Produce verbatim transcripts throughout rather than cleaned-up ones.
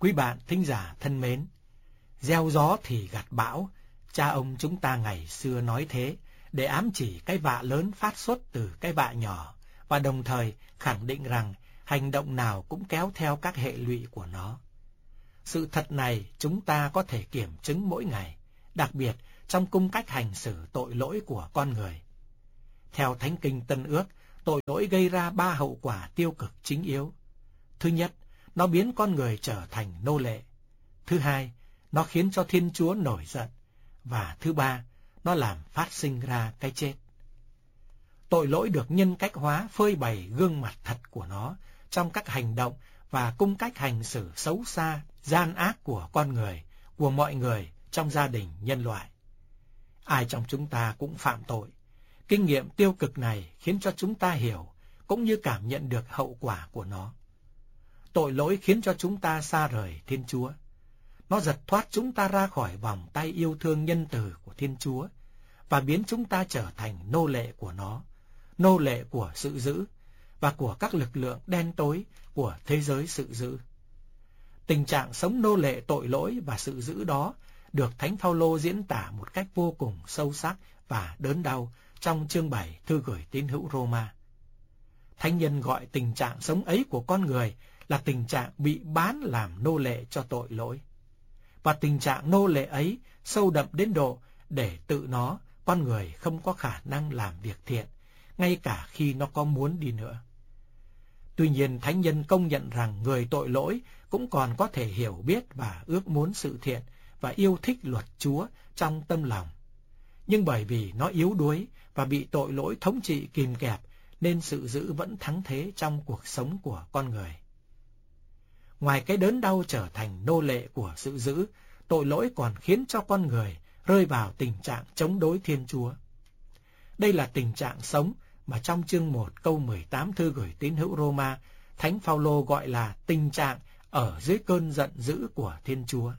Quý bạn thính giả thân mến, gieo gió thì gặt bão, cha ông chúng ta ngày xưa nói thế, để ám chỉ cái vạ lớn phát xuất từ cái vạ nhỏ, và đồng thời khẳng định rằng hành động nào cũng kéo theo các hệ lụy của nó. Sự thật này chúng ta có thể kiểm chứng mỗi ngày, đặc biệt trong cung cách hành xử tội lỗi của con người. Theo Thánh Kinh Tân Ước, tội lỗi gây ra ba hậu quả tiêu cực chính yếu. Thứ nhất, nó biến con người trở thành nô lệ. Thứ hai, nó khiến cho Thiên Chúa nổi giận. Và thứ ba, nó làm phát sinh ra cái chết. Tội lỗi được nhân cách hóa phơi bày gương mặt thật của nó trong các hành động và cung cách hành xử xấu xa, gian ác của con người, của mọi người trong gia đình nhân loại. Ai trong chúng ta cũng phạm tội. Kinh nghiệm tiêu cực này khiến cho chúng ta hiểu, cũng như cảm nhận được hậu quả của nó. Tội lỗi khiến cho chúng ta xa rời Thiên Chúa. Nó giật thoát chúng ta ra khỏi vòng tay yêu thương nhân từ của Thiên Chúa và biến chúng ta trở thành nô lệ của nó, nô lệ của sự dữ và của các lực lượng đen tối của thế giới sự dữ. Tình trạng sống nô lệ tội lỗi và sự dữ đó được Thánh Phaolô diễn tả một cách vô cùng sâu sắc và đớn đau trong chương bảy thư gửi tín hữu Roma. Thánh nhân gọi tình trạng sống ấy của con người là tình trạng bị bán làm nô lệ cho tội lỗi. Và tình trạng nô lệ ấy sâu đậm đến độ để tự nó, con người không có khả năng làm việc thiện, ngay cả khi nó có muốn đi nữa. Tuy nhiên, thánh nhân công nhận rằng người tội lỗi cũng còn có thể hiểu biết và ước muốn sự thiện và yêu thích luật Chúa trong tâm lòng. Nhưng bởi vì nó yếu đuối và bị tội lỗi thống trị kìm kẹp, nên sự dữ vẫn thắng thế trong cuộc sống của con người. Ngoài cái đớn đau trở thành nô lệ của sự dữ, tội lỗi còn khiến cho con người rơi vào tình trạng chống đối Thiên Chúa. Đây là tình trạng sống mà trong chương một câu mười tám thư gửi tín hữu Roma, Thánh Phaolô gọi là tình trạng ở dưới cơn giận dữ của Thiên Chúa.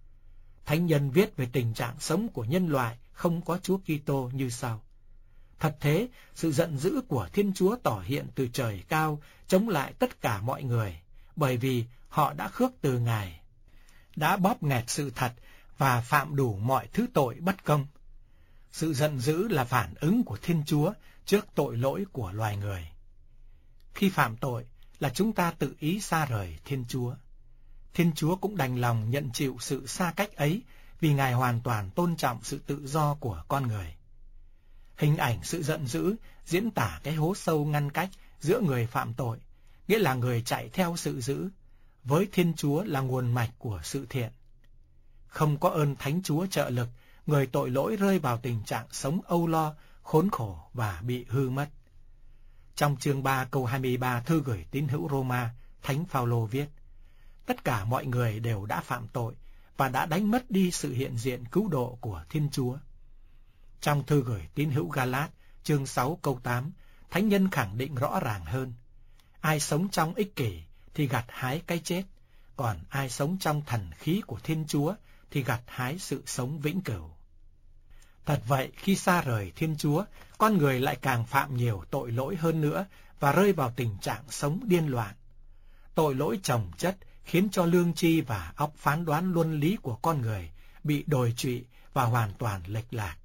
Thánh nhân viết về tình trạng sống của nhân loại không có Chúa Kitô như sau: Thật thế, sự giận dữ của Thiên Chúa tỏ hiện từ trời cao chống lại tất cả mọi người, bởi vì họ đã khước từ Ngài, đã bóp nghẹt sự thật và phạm đủ mọi thứ tội bất công. Sự giận dữ là phản ứng của Thiên Chúa trước tội lỗi của loài người. Khi phạm tội là chúng ta tự ý xa rời Thiên Chúa. Thiên Chúa cũng đành lòng nhận chịu sự xa cách ấy vì Ngài hoàn toàn tôn trọng sự tự do của con người. Hình ảnh sự giận dữ diễn tả cái hố sâu ngăn cách giữa người phạm tội, nghĩa là người chạy theo sự dữ, với Thiên Chúa là nguồn mạch của sự thiện. Không có ơn Thánh Chúa trợ lực, người tội lỗi rơi vào tình trạng sống âu lo, khốn khổ và bị hư mất. Trong chương ba câu hai mươi ba thư gửi tín hữu Roma, Thánh Phaolô viết: Tất cả mọi người đều đã phạm tội và đã đánh mất đi sự hiện diện cứu độ của Thiên Chúa. Trong thư gửi tín hữu Ga-lát, chương sáu câu tám, Thánh nhân khẳng định rõ ràng hơn: Ai sống trong ích kỷ thì gặt hái cái chết, còn ai sống trong thần khí của Thiên Chúa thì gặt hái sự sống vĩnh cửu. Thật vậy, khi xa rời Thiên Chúa, con người lại càng phạm nhiều tội lỗi hơn nữa và rơi vào tình trạng sống điên loạn. Tội lỗi chồng chất khiến cho lương tri và óc phán đoán luân lý của con người bị đồi trụy và hoàn toàn lệch lạc.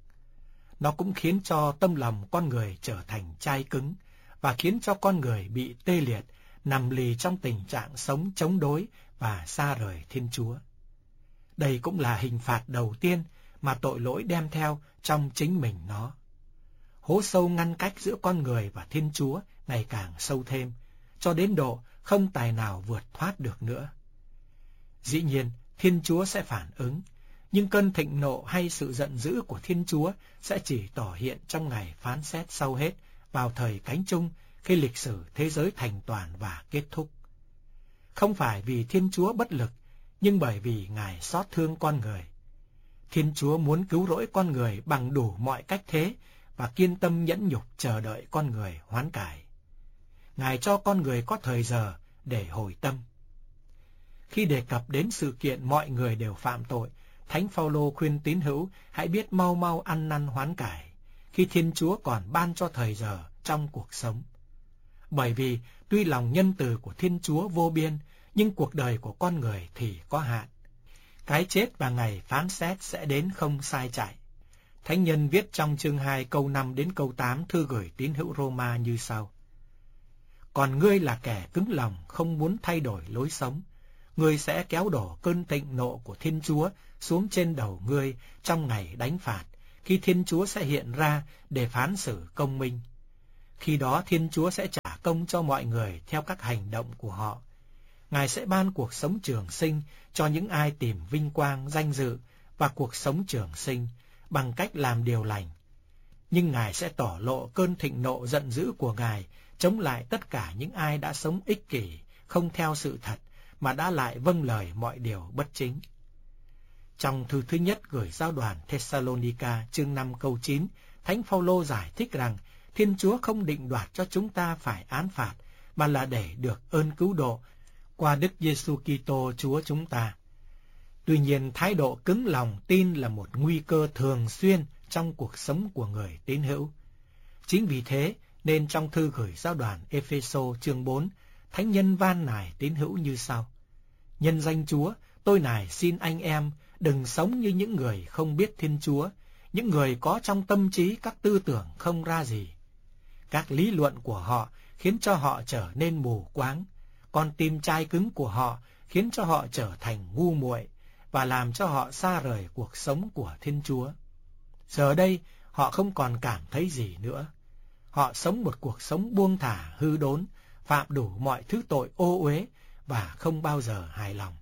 Nó cũng khiến cho tâm lòng con người trở thành chai cứng và khiến cho con người bị tê liệt, nằm lì trong tình trạng sống chống đối và xa rời Thiên Chúa. Đây cũng là hình phạt đầu tiên mà tội lỗi đem theo trong chính mình nó. Hố sâu ngăn cách giữa con người và Thiên Chúa ngày càng sâu thêm, cho đến độ không tài nào vượt thoát được nữa. Dĩ nhiên, Thiên Chúa sẽ phản ứng, nhưng cơn thịnh nộ hay sự giận dữ của Thiên Chúa sẽ chỉ tỏ hiện trong ngày phán xét sau hết, vào thời cánh chung, khi lịch sử thế giới thành toàn và kết thúc. Không phải vì Thiên Chúa bất lực, nhưng bởi vì Ngài xót thương con người. Thiên Chúa muốn cứu rỗi con người bằng đủ mọi cách thế và kiên tâm nhẫn nhục chờ đợi con người hoán cải. Ngài cho con người có thời giờ để hồi tâm. Khi đề cập đến sự kiện mọi người đều phạm tội, Thánh Phaolô khuyên tín hữu hãy biết mau mau ăn năn hoán cải, khi Thiên Chúa còn ban cho thời giờ trong cuộc sống. Bởi vì tuy lòng nhân từ của Thiên Chúa vô biên, nhưng cuộc đời của con người thì có hạn. Cái chết và ngày phán xét sẽ đến không sai chạy. Thánh nhân viết trong chương hai câu năm đến câu tám thư gửi tín hữu Roma như sau. Còn ngươi là kẻ cứng lòng không muốn thay đổi lối sống, ngươi sẽ kéo đổ cơn thịnh nộ của Thiên Chúa xuống trên đầu ngươi trong ngày đánh phạt, khi Thiên Chúa sẽ hiện ra để phán xử công minh. Khi đó Thiên Chúa sẽ trả công cho mọi người theo các hành động của họ. Ngài sẽ ban cuộc sống trường sinh cho những ai tìm vinh quang, danh dự và cuộc sống trường sinh bằng cách làm điều lành. Nhưng Ngài sẽ tỏ lộ cơn thịnh nộ giận dữ của Ngài chống lại tất cả những ai đã sống ích kỷ, không theo sự thật, mà đã lại vâng lời mọi điều bất chính. Trong thư thứ nhất gửi giáo đoàn Thessalonica chương năm câu chín, Thánh Phaolô giải thích rằng Thiên Chúa không định đoạt cho chúng ta phải án phạt, mà là để được ơn cứu độ qua Đức Giêsu Kitô Chúa chúng ta. Tuy nhiên, thái độ cứng lòng tin là một nguy cơ thường xuyên trong cuộc sống của người tín hữu. Chính vì thế, nên trong thư gửi giáo đoàn Ê-phê-sô chương bốn, Thánh nhân van nài tín hữu như sau. Nhân danh Chúa, tôi nài xin anh em đừng sống như những người không biết Thiên Chúa, những người có trong tâm trí các tư tưởng không ra gì. Các lý luận của họ khiến cho họ trở nên mù quáng, còn tim chai cứng của họ khiến cho họ trở thành ngu muội và làm cho họ xa rời cuộc sống của Thiên Chúa. Giờ đây, họ không còn cảm thấy gì nữa. Họ sống một cuộc sống buông thả, hư đốn, phạm đủ mọi thứ tội ô uế và không bao giờ hài lòng.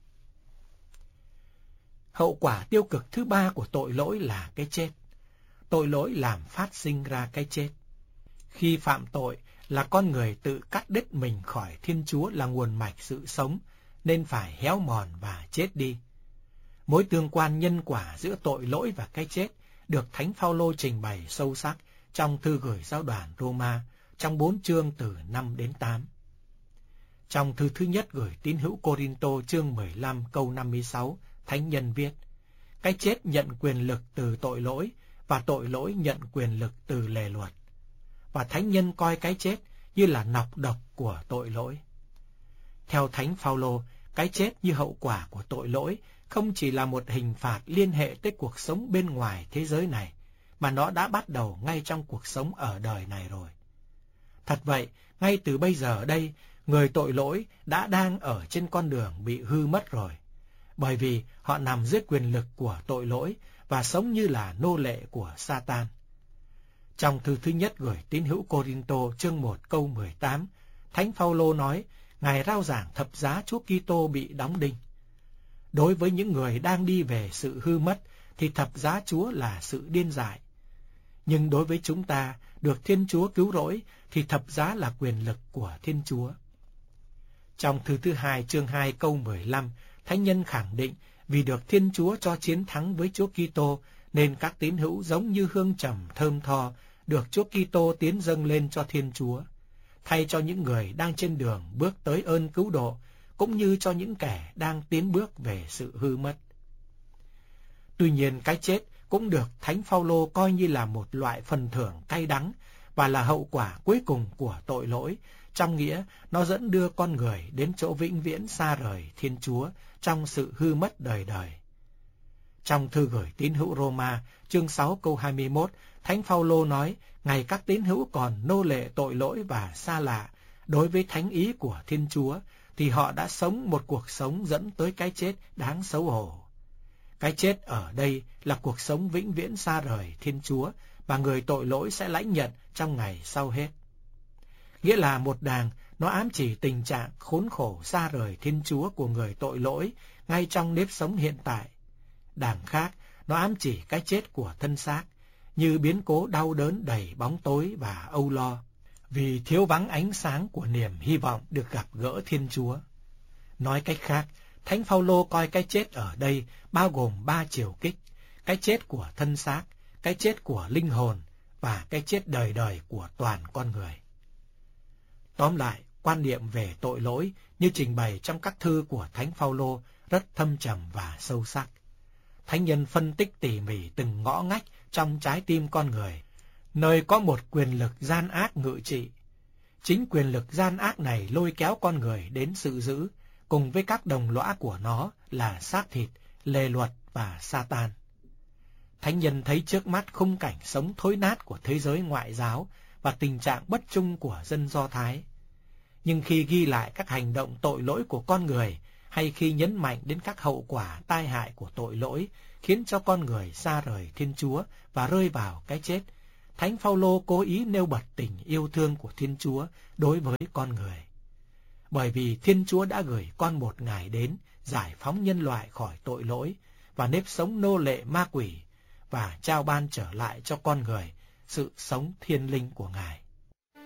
Hậu quả tiêu cực thứ ba của tội lỗi là cái chết. Tội lỗi làm phát sinh ra cái chết. Khi phạm tội là con người tự cắt đứt mình khỏi Thiên Chúa là nguồn mạch sự sống, nên phải héo mòn và chết đi. Mối tương quan nhân quả giữa tội lỗi và cái chết được Thánh Phaolô trình bày sâu sắc trong thư gửi giáo đoàn Roma trong bốn chương từ năm đến tám. Trong thư thứ nhất gửi tín hữu Cô-rinh-tô chương mười lăm câu năm mươi sáu, Thánh nhân viết: Cái chết nhận quyền lực từ tội lỗi và tội lỗi nhận quyền lực từ lề luật. Và Thánh nhân coi cái chết như là nọc độc của tội lỗi. Theo Thánh Phaolô, cái chết như hậu quả của tội lỗi không chỉ là một hình phạt liên hệ tới cuộc sống bên ngoài thế giới này, mà nó đã bắt đầu ngay trong cuộc sống ở đời này rồi. Thật vậy, ngay từ bây giờ đây, người tội lỗi đã đang ở trên con đường bị hư mất rồi, bởi vì họ nằm dưới quyền lực của tội lỗi và sống như là nô lệ của Satan. Trong thư thứ nhất gửi tín hữu Cô-rinh-tô chương một câu mười tám, Thánh Phaolô nói, Ngài rao giảng thập giá Chúa Kitô bị đóng đinh. Đối với những người đang đi về sự hư mất, thì thập giá Chúa là sự điên dại. Nhưng đối với chúng ta, được Thiên Chúa cứu rỗi, thì thập giá là quyền lực của Thiên Chúa. Trong thư thứ hai chương hai câu mười lăm, Thánh nhân khẳng định vì được Thiên Chúa cho chiến thắng với Chúa Kitô, nên các tín hữu giống như hương trầm thơm tho, được Chúa Kitô tiến dâng lên cho Thiên Chúa, thay cho những người đang trên đường bước tới ơn cứu độ, cũng như cho những kẻ đang tiến bước về sự hư mất. Tuy nhiên, cái chết cũng được Thánh Phaolô coi như là một loại phần thưởng cay đắng và là hậu quả cuối cùng của tội lỗi, trong nghĩa nó dẫn đưa con người đến chỗ vĩnh viễn xa rời Thiên Chúa trong sự hư mất đời đời. Trong thư gửi tín hữu Roma, chương sáu câu hai mươi mốt, Thánh Phaolô nói, ngày các tín hữu còn nô lệ tội lỗi và xa lạ đối với thánh ý của Thiên Chúa, thì họ đã sống một cuộc sống dẫn tới cái chết đáng xấu hổ. Cái chết ở đây là cuộc sống vĩnh viễn xa rời Thiên Chúa và người tội lỗi sẽ lãnh nhận trong ngày sau hết. Nghĩa là một đàng, nó ám chỉ tình trạng khốn khổ xa rời Thiên Chúa của người tội lỗi ngay trong nếp sống hiện tại. Đàng khác, nó ám chỉ cái chết của thân xác, như biến cố đau đớn đầy bóng tối và âu lo, vì thiếu vắng ánh sáng của niềm hy vọng được gặp gỡ Thiên Chúa. Nói cách khác, Thánh Phaolô coi cái chết ở đây bao gồm ba chiều kích: cái chết của thân xác, cái chết của linh hồn và cái chết đời đời của toàn con người. Tóm lại, quan niệm về tội lỗi như trình bày trong các thư của Thánh Phaolô rất thâm trầm và sâu sắc. Thánh nhân phân tích tỉ mỉ từng ngõ ngách trong trái tim con người, nơi có một quyền lực gian ác ngự trị. Chính quyền lực gian ác này lôi kéo con người đến sự dữ, cùng với các đồng lõa của nó là xác thịt, lề luật và Satan. Thánh nhân thấy trước mắt khung cảnh sống thối nát của thế giới ngoại giáo và tình trạng bất trung của dân Do Thái. Nhưng khi ghi lại các hành động tội lỗi của con người, hay khi nhấn mạnh đến các hậu quả tai hại của tội lỗi, khiến cho con người xa rời Thiên Chúa và rơi vào cái chết, Thánh Phaolô cố ý nêu bật tình yêu thương của Thiên Chúa đối với con người. Bởi vì Thiên Chúa đã gửi con một Ngài đến giải phóng nhân loại khỏi tội lỗi và nếp sống nô lệ ma quỷ, và trao ban trở lại cho con người sự sống thiên linh của Ngài.